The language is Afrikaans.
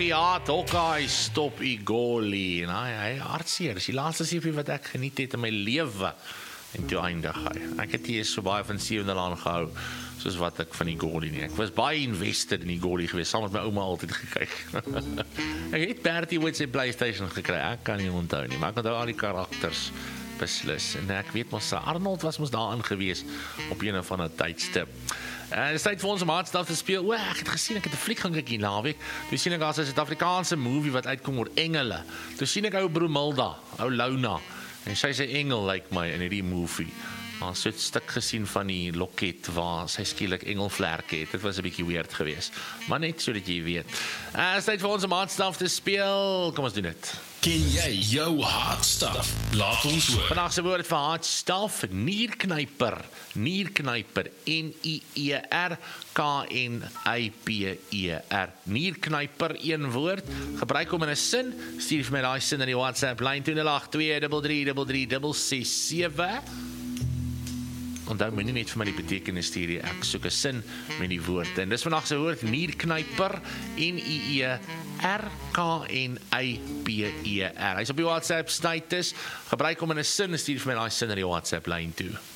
Ja, Hawkeye stop Igoli. Hy hartseer. Dis die laaste serie wat ek geniet het in my lewe. En toe eindig hy. Ek het nie so baie van 7de aan gehou, soos wat ek van Igoli nie. Ek was baie invested in Igoli geweest, saam met my ouma altyd gekyk. Ek het Bertie Woods sy PlayStation gekry, ek kan nie onthou nie, maar ek onthou al die karakters beslis. En ek weet mos, Arnold was mos daarin geweest op een of ander tydstip. En dis tyd vir ons om Hardstuff te speel. Ek het gesien, ek het 'n fliek gaan kyk hier naweek. Toe sien ek as 'n Suid-Afrikaanse movie wat uitkom oor engele. Toe sien ek ou Bromilda, ou Luna. En sy's 'n engel lyk my in hierdie movie. Maar so 'n stuk gesien van die loket waar sy skielik engelvlerke het. Dit was 'n bietjie weird geweest. Maar net sodat jy weet. Dis tyd vir ons om Hardstuff te speel. Kom ons doen dit. Ken jy jou Hardstuff? Laat ons hoor. Vandag se woord vir Hardstuff, nierknyper. Nierknyper, Nierknyper. Nierknyper, een woord. Gebruik hom in 'n sin. Stuur vir my daai sin in die WhatsApp lyn 0823333667. Onthou my nie net vir my die betekenis stuur nie. Ek soek 'n sin met die woord. En dis vandag se woord nierknyper, Nierknyper. Hy's op die WhatsApp status. Gebruik hom in 'n sin, stuur vir my daai sin in die WhatsApp lyn toe.